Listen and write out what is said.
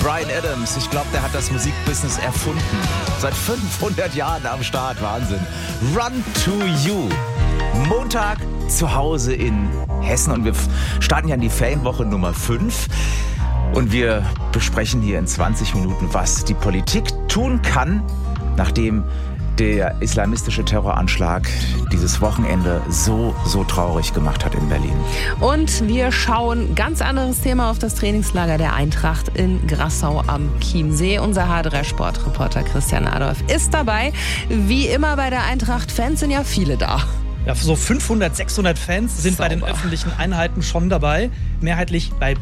Bryan Adams. Ich glaube, der hat das Musikbusiness erfunden. Seit 500 Jahren am Start. Wahnsinn. Run to You. Montag zu Hause in Hessen. Und wir starten ja in die Ferienwoche Nummer 5. Und wir besprechen hier in 20 Minuten, was die Politik tun kann, nachdem der islamistische Terroranschlag dieses Wochenende so traurig gemacht hat in Berlin. Und wir schauen, ganz anderes Thema, auf das Trainingslager der Eintracht in Grassau am Chiemsee. Unser H3-Sportreporter Christian Adolf ist dabei. Wie immer bei der Eintracht, Fans sind ja viele da. Ja, so 500, 600 Fans sind bei den öffentlichen Einheiten schon dabei. Mehrheitlich bei